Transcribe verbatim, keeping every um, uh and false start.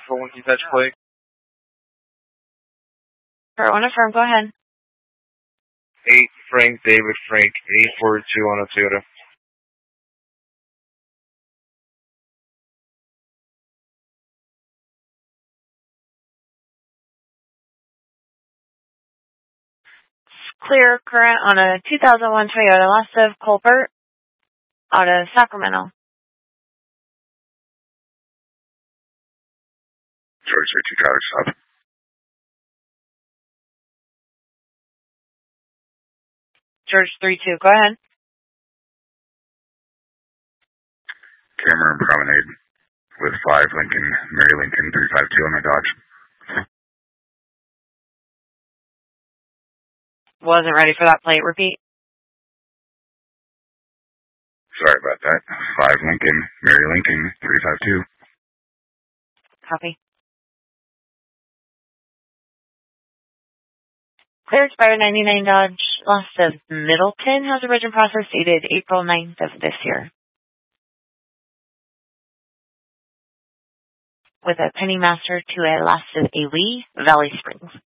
for one key fetch plate. For one affirm, go ahead. eight Frank David Frank eight four two on a Toyota. Clear current on a two thousand one Toyota Lassa Colbert out of Sacramento. George three two Tower, stop. George three two, go ahead. Cameron Promenade with five Lincoln, Mary Lincoln three five two on my Dodge. Wasn't ready for that plate. Repeat. Sorry about that. five Lincoln, Mary Lincoln three five two. Copy. Clear expired ninety-nine Dodge Lassa Middleton has a origin process dated April ninth of this year. With a Penny Master to a Lassa A Lee, Valley Springs.